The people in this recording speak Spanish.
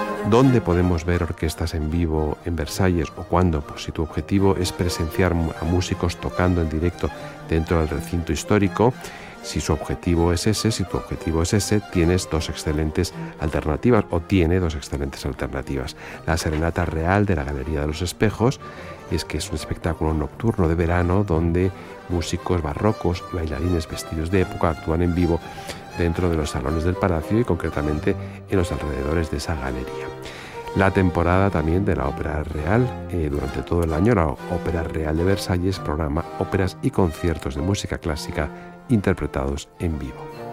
¿Dónde podemos ver orquestas en vivo en Versalles o cuándo? Pues si tu objetivo es presenciar a músicos tocando en directo dentro del recinto histórico, si tu objetivo es ese, tienes dos excelentes alternativas, o tiene dos excelentes alternativas. La Serenata Real de la Galería de los Espejos, es que es un espectáculo nocturno de verano donde músicos barrocos y bailarines vestidos de época actúan en vivo dentro de los salones del Palacio y concretamente en los alrededores de esa galería. La temporada también de la Ópera Real, durante todo el año la Ópera Real de Versalles programa óperas y conciertos de música clásica interpretados en vivo.